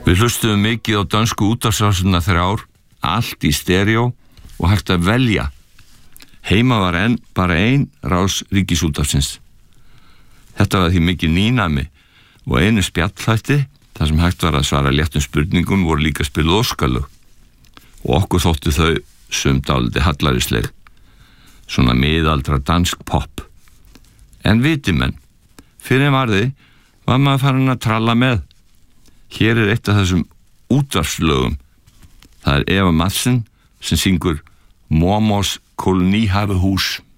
Við hlustuðum mikið á dönsku útvarpsrásirnar 3, allt í stereo og hægt að velja. Heima var bara ein rás ríkisútvarpsins. Þetta var því mikið nýnæmi og einu spjallþætti, þar sem hægt var að svara léttum spurningum, voru líka spiluð óskalög. Og okkur þóttu þau sum dálítið hallarisleg, svona miðaldra dansk pop. En viti menn, fyrir varði var maður farin að tralla með. Hér eitt af þessum útvarpslögum. Það Eva Madsen sem syngur Mormors kolonihavehús.